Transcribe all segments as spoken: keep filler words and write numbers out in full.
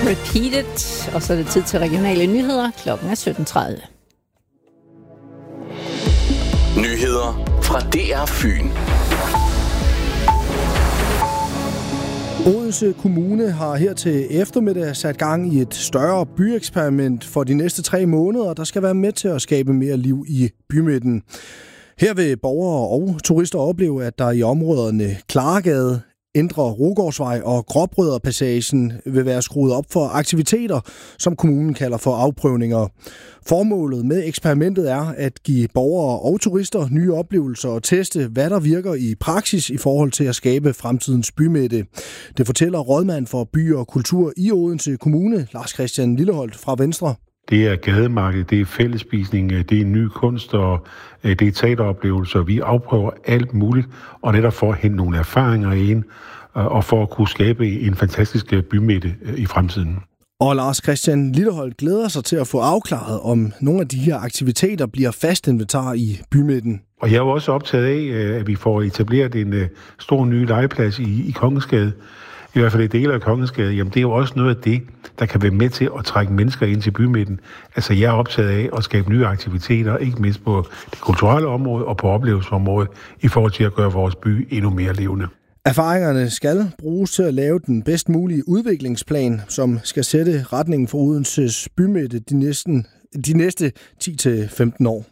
Repeated, og så er det tid til regionale nyheder. Klokken er sytten tredive. Nyheder fra D R Fyn. Odense Kommune har her til eftermiddag sat gang i et større byeksperiment for de næste tre måneder, der skal være med til at skabe mere liv i bymidten. Her vil borgere og turister opleve, at der i områderne Klaregade, Indre Rugårdsvej og Gråbrødrepassagen vil være skruet op for aktiviteter, som kommunen kalder for afprøvninger. Formålet med eksperimentet er at give borgere og turister nye oplevelser og teste, hvad der virker i praksis i forhold til at skabe fremtidens bymidte. Det fortæller rådmand for by og kultur i Odense Kommune, Lars Christian Lilleholdt fra Venstre. Det er gademarked, det er fællesspisning, det er ny kunst og det er teateroplevelser. Vi afprøver alt muligt, og netop for at hente nogle erfaringer ind, og for at kunne skabe en fantastisk bymidte i fremtiden. Og Lars Christian Lilleholdt glæder sig til at få afklaret, om nogle af de her aktiviteter bliver fast inventar i bymidten. Og jeg er jo også optaget af, at vi får etableret en stor ny legeplads i, i Kongensgade. I hvert fald i dele af Kongensgade. Jamen det er jo også noget af det, der kan være med til at trække mennesker ind til bymidten. Altså jeg er optaget af at skabe nye aktiviteter, ikke mindst på det kulturelle område og på oplevelsesområdet, i forhold til at gøre vores by endnu mere levende. Erfaringerne skal bruges til at lave den bedst mulige udviklingsplan, som skal sætte retningen for Odenses bymidte de næste, de næste ti til femten år.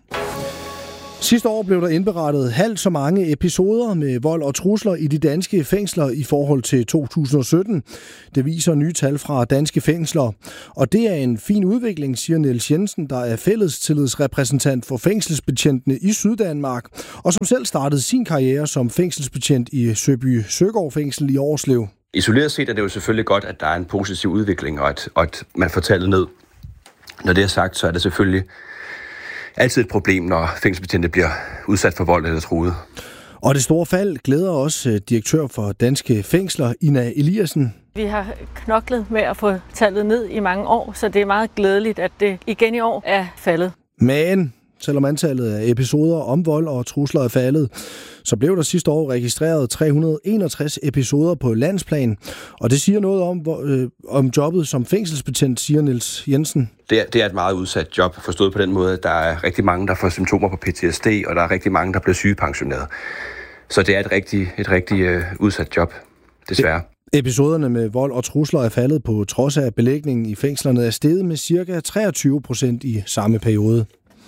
Sidste år blev der indberettet halvt så mange episoder med vold og trusler i de danske fængsler i forhold til to tusind og sytten. Det viser nye tal fra danske fængsler. Og det er en fin udvikling, siger Niels Jensen, der er fællestillidsrepræsentant for fængselsbetjentene i Syddanmark, og som selv startede sin karriere som fængselsbetjent i Søby Søgaard Fængsel i Årslev. Isoleret set er det jo selvfølgelig godt, at der er en positiv udvikling, og at, og at man får tallet ned. Når det er sagt, så er det selvfølgelig altid et problem, når fængselsbetjente bliver udsat for vold eller truet. Og det store fald glæder også direktør for Danske Fængsler, Ina Eliassen. Vi har knoklet med at få tallet ned i mange år, så det er meget glædeligt, at det igen i år er faldet. Men selvom antallet af episoder om vold og trusler er faldet, så blev der sidste år registreret tre hundrede og enogtres episoder på landsplan. Og det siger noget om, hvor, øh, om jobbet som fængselsbetjent, siger Niels Jensen. Det er, det er et meget udsat job, forstået på den måde, at der er rigtig mange, der får symptomer på P T S D, og der er rigtig mange, der bliver sygepensioneret. Så det er et rigtig, et rigtig øh, udsat job, desværre. Episoderne med vold og trusler er faldet på trods af belægningen i fængslerne er steget med ca. treogtyve procent i samme periode.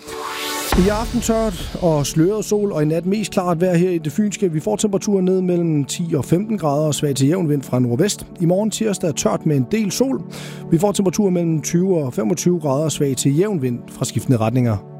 I aften tørt og sløret sol, og i nat mest klart vejr her i det fynske. Vi får temperaturen ned mellem ti og femten grader og svag til jævn vind fra nordvest. I morgen tirsdag er tørt med en del sol. Vi får temperaturer mellem tyve og femogtyve grader og svag til jævn vind fra skiftende retninger.